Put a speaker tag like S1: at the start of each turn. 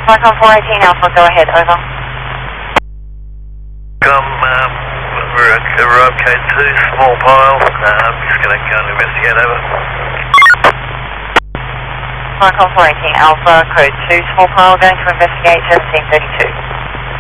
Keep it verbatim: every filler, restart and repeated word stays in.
S1: Micron four eighteen Alpha, go ahead, over.
S2: Come, um, we're at Rob K two, small pile. Uh, I'm just going to go and investigate, over.
S1: Micron four eighteen Alpha, code two, small pile, going to investigate seventeen thirty-two.